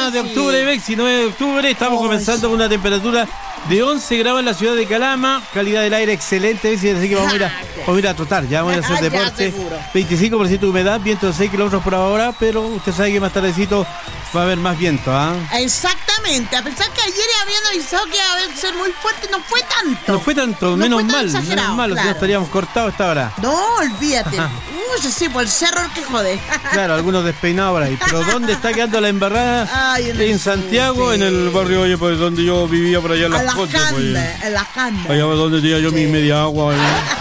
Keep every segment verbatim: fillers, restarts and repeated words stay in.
mañana de octubre, sí. Bexi, nueve de octubre. Estamos oh, comenzando con una temperatura de once grados en la ciudad de Calama. Calidad del aire excelente, Bexi, así que vamos a ir a, vamos a, ir a trotar, ya vamos a ir a hacer deporte. veinticinco por ciento de humedad, viento de seis kilómetros por hora, pero usted sabe que más tardecito va a haber más viento, ¿ah? ¿eh? Exactamente, a pesar que ayer habían avisado que iba a ser muy fuerte, no fue tanto. No fue tanto, no menos, fue tan mal, menos mal, claro. Si no estaríamos cortados esta hora. No, olvídate. Uy, sí, por el cerro el que jode. Claro, algunos despeinados por ahí. Pero ¿dónde está quedando la embarrada? Ay, en, en Santiago, sí. En el barrio, oye, pues donde yo vivía por allá en Las Condes. Pues, en Las Condes. Allá donde tenía yo sí. mi media agua,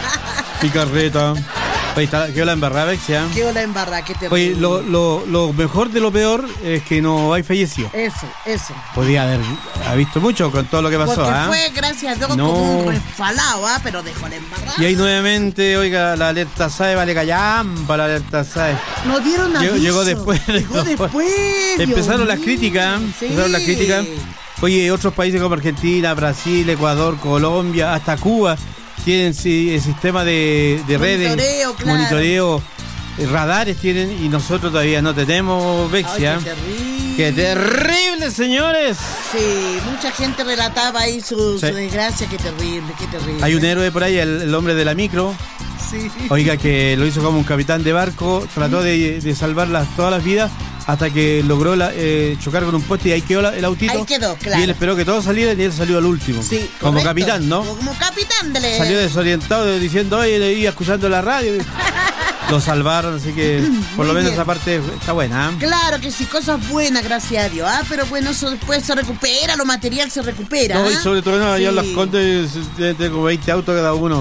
mi carreta. Oye, quedó la embarrada, Bexia. Quedó la embarrada, qué terrible. Oye, lo, lo, lo mejor de lo peor es que no hay fallecido. Eso, eso. Podía haber ha visto mucho con todo lo que pasó, Porque ¿eh? fue, gracias a Dios, no. como un resfalado, ¿eh? Pero dejó la embarrada. Y ahí nuevamente, oiga, la alerta S A E, vale callampa la alerta S A E. No dieron aviso. Llegó, llegó después. Llegó no, después. Empezaron las críticas, sí. empezaron las críticas. Oye, otros países como Argentina, Brasil, Ecuador, Colombia, hasta Cuba tienen sí, el sistema de, de redes, monitoreo, claro. monitoreo, eh, radares tienen y nosotros todavía no tenemos, Bexia. Ay, qué terrible. ¡Qué terrible, señores! Sí, mucha gente relataba ahí su, sí. su desgracia, qué terrible, qué terrible. Hay un héroe por ahí, el, el hombre de la micro. Sí. Oiga, que lo hizo como un capitán de barco, trató de, de salvar las, todas las vidas hasta que logró la, eh, chocar con un poste y ahí quedó la, el autito. Ahí quedó, claro. Y él esperó que todos salieran y él salió al último. Sí, como correcto. Capitán, ¿no? Como capitán de Salió desorientado diciendo, oye, le iba escuchando la radio. Lo salvaron, así que por lo menos bien. Esa parte está buena. ¿eh? Claro que sí, cosas buenas, gracias a Dios. ¿eh? Pero bueno, eso después se recupera, lo material se recupera. No, ¿eh? y sobre todo no, allá sí. en Las Condes tienen como veinte autos cada uno.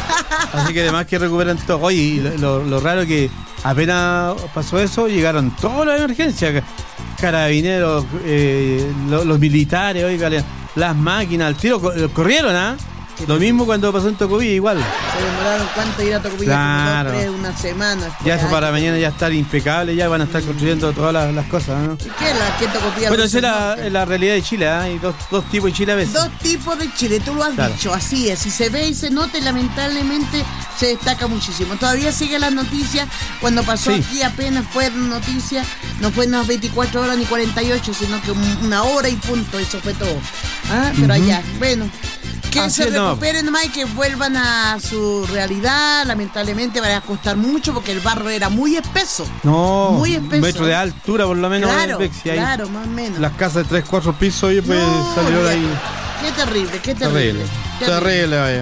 Así que además que recuperan todo. Oye, lo, lo, lo raro que apenas pasó eso, llegaron todas las emergencias. Carabineros, eh, los, los militares, oiga, las máquinas, el tiro, corrieron, ¿ah? ¿eh? Lo mismo cuando pasó en Tocopilla, igual. Se demoraron cuánto ir a Tocopilla, claro. Como dos, tres, una semana. Ya eso para mañana ya estar impecable, ya van a estar construyendo todas las, las cosas, ¿no? ¿Y qué es la que Tocopilla? Bueno, esa es la, la realidad de Chile, ¿eh? Hay dos, dos tipos de Chile a veces. Dos tipos de Chile, tú lo has claro. dicho, así es. Y se ve y se nota y lamentablemente se destaca muchísimo. Todavía sigue las noticias. Cuando pasó sí. aquí apenas fue noticia, no fue unas veinticuatro horas ni cuarenta y ocho, sino que una hora y punto, eso fue todo. ¿Ah? Pero uh-huh. allá, bueno. Que Así se recuperen no. nomás y que vuelvan a su realidad. Lamentablemente va a costar mucho porque el barro era muy espeso. No, muy espeso. Un metro de altura por lo menos. Claro, Bexi, claro, más o menos. Las casas de tres, cuatro pisos y pues no, salió de ahí. Qué terrible, qué terrible. Terrible, terrible vaya.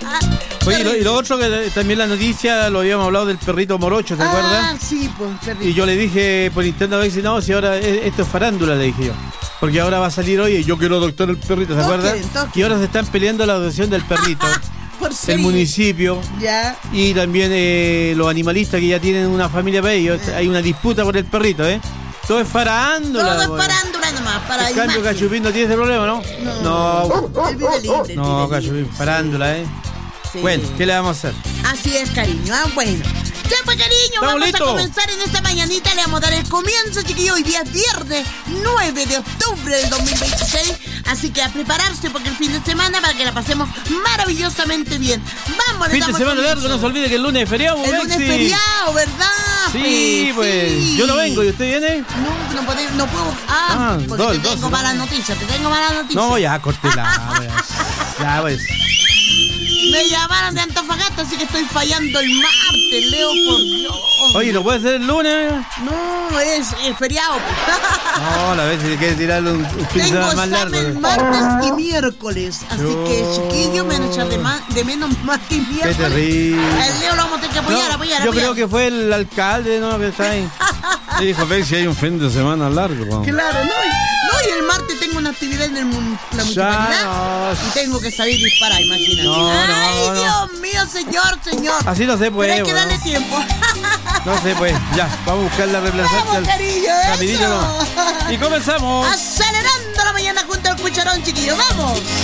Oye, y lo, y lo otro que también la noticia, lo habíamos hablado del perrito morocho, ¿te ah, acuerdas? Ah, sí, pues, perrito. Y yo le dije por internet, Bexi, no, si ahora esto es farándula, le dije yo. Porque ahora va a salir hoy y yo quiero adoptar el perrito, ¿se acuerdan? Y ahora se están peleando la adopción del perrito. Por el municipio. Ya. Y también eh, los animalistas que ya tienen una familia para ellos. Eh. Hay una disputa por el perrito, ¿eh? Todo es farándula. Todo es bueno. farándula nomás, para En cambio, Cachupín no tiene ese problema, ¿no? No. no. Él vive libre. No, Cachupín, farándula, ¿eh? Sí. Bueno, ¿qué le vamos a hacer? Así es, cariño. Ah, bueno. Ya pues, cariño, vamos listo? a comenzar en esta mañanita. Le vamos a dar el comienzo, chiquillos. Hoy día es viernes nueve de octubre del dos mil veintiséis. Así que a prepararse porque el fin de semana para que la pasemos maravillosamente bien. Vamos, fin de semana largo, no se olvide que el lunes es feriado. El lunes es feriado, ¿verdad? Sí, pues. Sí. Yo no vengo, ¿y usted viene? No, no, puedo, no puedo. Ah, ah porque dos, te tengo dos, malas no. noticias, te tengo malas noticias. No, ya, cortela. Ya, pues. Me llamaron de Antofagasta, así que estoy fallando el martes, Leo, por Dios. Oye, ¿no puede ser el lunes? No, es, es feriado. No, la vez si quiere tirarle un, un fin de semana más largo. Tengo examen martes y miércoles, así no. que chiquillo me van a echar de, más, de menos martes y miércoles. Qué terrible. El Leo lo vamos a tener que apoyar, no, apoyar, Yo apoyar. creo que fue el alcalde, ¿no? Que está ahí. Y dijo, ve si hay un fin de semana largo. Vamos. Claro, no y, no, y el martes tengo una actividad en el, la municipalidad no. y tengo que salir a disparar, imagínate. No, Ay, no, Dios no. mío, señor, señor. Así no se puede. Pero hay que bueno. darle tiempo. No sé, pues, ya, vamos a buscar la reemplazante. Vamos, cariño, rapidito nomás. Y comenzamos. Acelerando la mañana junto al cucharón, chiquillo, vamos.